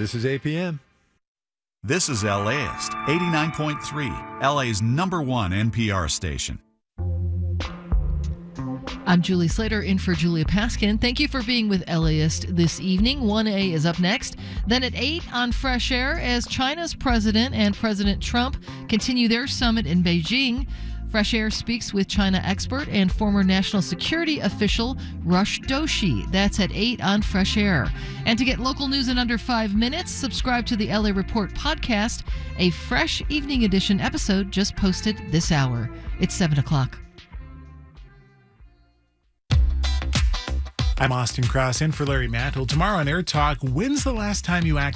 This is APM. This is LAist, 89.3, LA's #1 NPR station. I'm Julie Slater in for Julia Paskin. Thank you for being with LAist this evening. 1A is up next. Then at 8 on Fresh Air, as China's president and President Trump continue their summit in Beijing, Fresh Air speaks with China expert and former national security official Rush Doshi. That's at 8 on Fresh Air. And to get local news in under 5 minutes, subscribe to the LA Report podcast, a fresh evening edition episode just posted this hour. It's 7 o'clock. I'm Austin Cross in for Larry Mantle. Tomorrow on Air Talk, when's the last time you